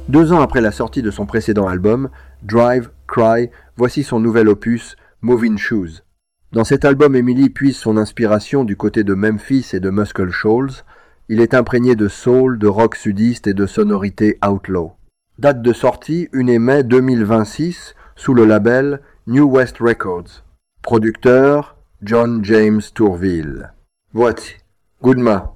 2 ans après la sortie de son précédent album, Drive, Cry, voici son nouvel opus, Moving Shoes. Dans cet album, Emily puise son inspiration du côté de Memphis et de Muscle Shoals. Il est imprégné de soul, de rock sudiste et de sonorités outlaw. Date de sortie, 1 mai 2026, sous le label New West Records. Producteur, John James Tourville. Voici, Goodma.